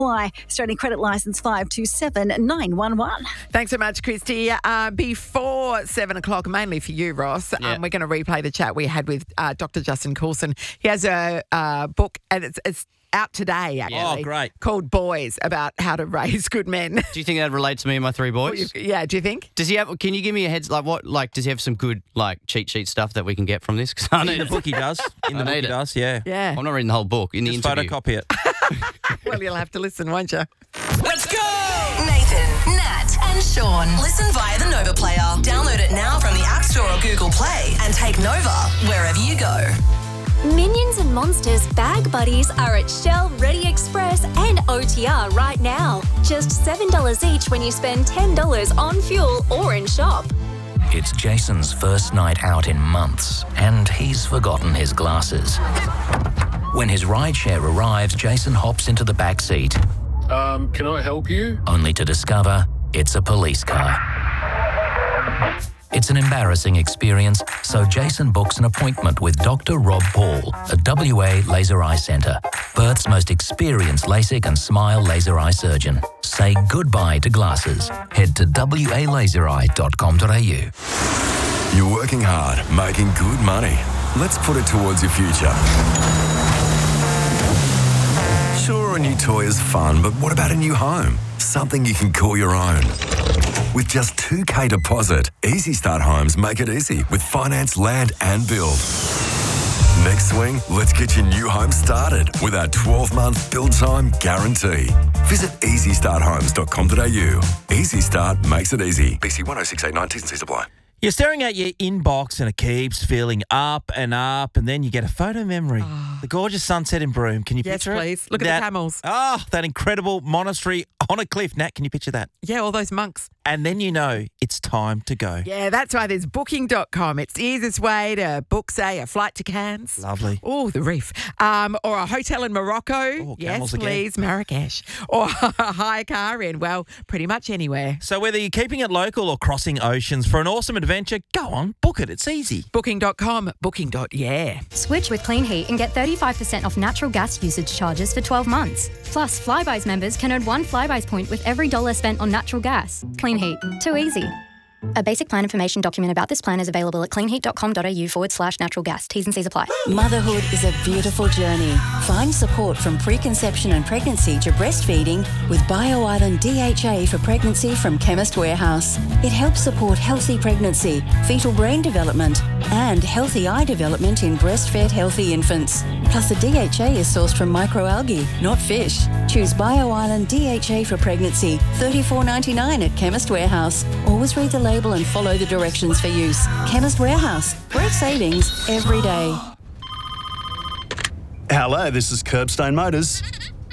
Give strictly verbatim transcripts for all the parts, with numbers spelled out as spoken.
Why? Australian Credit Licence five two seven nine one one. Thanks so much, Christy. Uh, before seven o'clock, mainly for you, Ross, Yeah. um, we're going to replay the chat we had with uh, Doctor Justin Coulson. He has a uh, book, and it's, it's out today, actually. Oh, great. Called Boys, about how to raise good men. Do you think that relates to me and my three boys? Yeah, do you think? Does he have? Can you give me a heads like what? Like, does he have some good like cheat sheet stuff that we can get from this? Because I In need the it. book he does. In the I book need he it. does, yeah. Yeah. I'm not reading the whole book. In the Just interview, photocopy it. Well, you'll have to listen, won't you? Let's go! Nathan, Nat, and Sean. Listen via the Nova Player. Download it now from the App Store or Google Play and take Nova wherever you go. Minions and Monsters Bag Buddies are at Shell, Ready Express and O T R right now. Just seven dollars each when you spend ten dollars on fuel or in shop. It's Jason's first night out in months, and he's forgotten his glasses. When his rideshare arrives, Jason hops into the back seat, Um, can I help you? only to discover it's a police car. It's an embarrassing experience, so Jason books an appointment with Doctor Rob Paul at W A Laser Eye Centre, Perth's most experienced LASIK and SMILE laser eye surgeon. Say goodbye to glasses. Head to w a laser eye dot com dot a u. You're working hard, making good money. Let's put it towards your future. Sure, a new toy is fun, but what about a new home? Something you can call your own. With just two K deposit, Easy Start Homes make it easy with finance, land and build. Next swing, let's get your new home started with our twelve-month build time guarantee. Visit easy start homes dot com dot a u. Easy Start makes it easy. B C one oh six eight nine, T's and C's apply. You're staring at your inbox and it keeps filling up and up, and then you get a photo memory. The gorgeous sunset in Broome. Can you Yes, picture it? please. Look at That- the camels. Oh, that incredible monastery on a cliff. Nat, can you picture that? Yeah, all those monks. And then you know it's time to go. Yeah, that's why there's booking dot com. It's the easiest way to book, say, a flight to Cairns. Lovely. Oh, the reef. Um, or a hotel in Morocco. Oh, yes, camels again. please, Marrakesh. Or a hire car in, well, pretty much anywhere. So whether you're keeping it local or crossing oceans for an awesome adventure, go on, book it. It's easy. booking dot com. Booking. Yeah. Switch with Clean Heat and get thirty-five percent off natural gas usage charges for twelve months. Plus, Flybuys members can earn one Flybuys point with every dollar spent on natural gas. Clean Heat. Too easy. A basic plan information document about this plan is available at cleanheat dot com dot a u forward slash natural gas. T's and C's apply. Motherhood is a beautiful journey. Find support from preconception and pregnancy to breastfeeding with BioIsland D H A for pregnancy from Chemist Warehouse. It helps support healthy pregnancy, fetal brain development, and healthy eye development in breastfed healthy infants. Plus, the D H A is sourced from microalgae, not fish. Choose BioIsland D H A for pregnancy, thirty-four ninety-nine at Chemist Warehouse. Always read the label and follow the directions for use. Chemist Warehouse. Great savings every day. Hello, this is Curbstone Motors.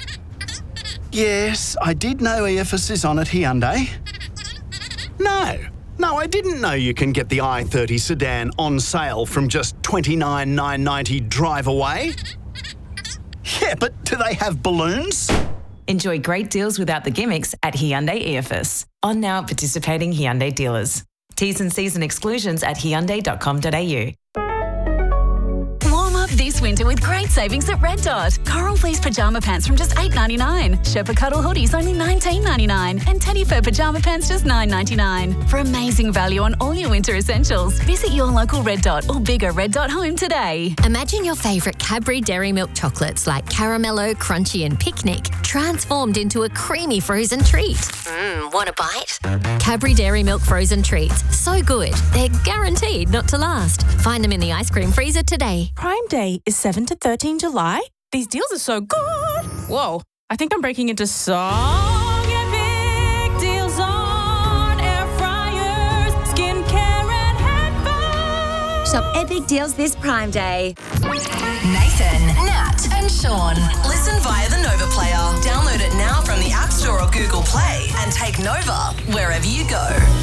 Yes, I did know E F S is on at Hyundai. No, no, I didn't know you can get the i thirty sedan on sale from just twenty-nine thousand nine hundred ninety drive away. Yeah, but do they have balloons? Enjoy great deals without the gimmicks at Hyundai E F S. On now participating Hyundai dealers. T's and C's and exclusions at hyundai dot com dot a u. Warm up this winter with great savings at Red Dot. Coral fleece pajama pants from just eight dollars ninety-nine. Sherpa cuddle hoodies only nineteen dollars ninety-nine. And teddy fur pajama pants just nine dollars ninety-nine. For amazing value on all your winter essentials, visit your local Red Dot or bigger Red Dot home today. Imagine your favourite Cadbury Dairy Milk chocolates like Caramello, Crunchy and Picnic transformed into a creamy frozen treat. Mmm, want a bite? Cadbury Dairy Milk frozen treats. So good, they're guaranteed not to last. Find them in the ice cream freezer today. Prime Day is seventh to thirteenth July. These deals are so good. Whoa, I think I'm breaking into song and big deals on air fryers, skincare and headphones. Shop epic deals this Prime Day. Nathan, Nat, and Sean. Listen via the Nova Player. Download it now from the App Store or Google Play and take Nova wherever you go.